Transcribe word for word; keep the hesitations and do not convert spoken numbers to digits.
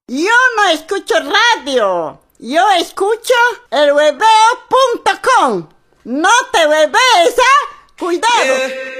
Yo no escucho radio. Yo escucho el hueveo punto com. No te huevees, ¿ah? Cuidado. Yeah.